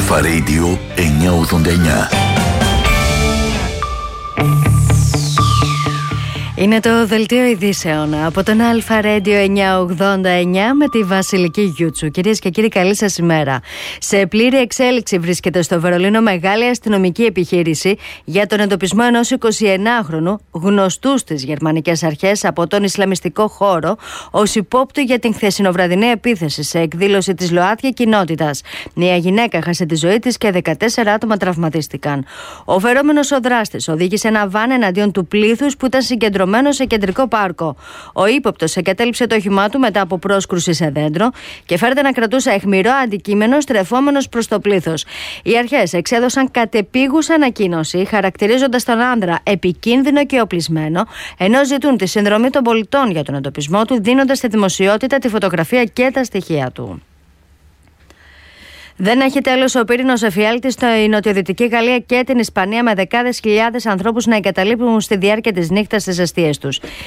Αλφα Radio 989. Είναι το δελτίο ειδήσεων από τον Αλφα Radio 989 με τη Βασιλική Γιούτσου. Κυρίες και κύριοι, καλή σας ημέρα. Σε πλήρη εξέλιξη βρίσκεται στο Βερολίνο μεγάλη αστυνομική επιχείρηση για τον εντοπισμό ενός 29χρονου γνωστού στις γερμανικές αρχές από τον Ισλαμιστικό χώρο ως υπόπτου για την χθεσινοβραδινή επίθεση σε εκδήλωση της ΛΟΑΤΚΙ κοινότητας. Μια γυναίκα χάσε τη ζωή της και 14 άτομα τραυματίστηκαν. Ο φερόμενος ο δράστης οδήγησε ένα βαν εναντίον του πλήθους που ήταν συγκεντρωμένο σε κεντρικό πάρκο. Ο ύποπτος εγκατέλειψε το όχημά του μετά από πρόσκρουση σε δέντρο και φέρεται να κρατούσε αιχμηρό αντικείμενο στρεφόμενος προς το πλήθος. Οι αρχές εξέδωσαν κατεπίγουσα ανακοίνωση, χαρακτηρίζοντας τον άνδρα επικίνδυνο και οπλισμένο, ενώ ζητούν τη συνδρομή των πολιτών για τον εντοπισμό του, δίνοντας στη δημοσιότητα τη φωτογραφία και τα στοιχεία του. Δεν έχει τέλος ο πύρινος εφιάλτης στη νοτιοδυτική Γαλλία και την Ισπανία, με δεκάδες χιλιάδες ανθρώπους να εγκαταλείπουν στη διάρκεια της νύχτας τις εστίες τους.